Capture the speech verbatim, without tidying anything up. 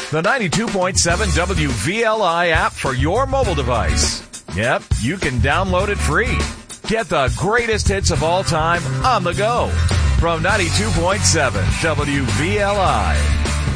The ninety-two point seven W V L I app for your mobile device. Yep, you can download it free. Get the greatest hits of all time on the go. From ninety-two point seven W V L I.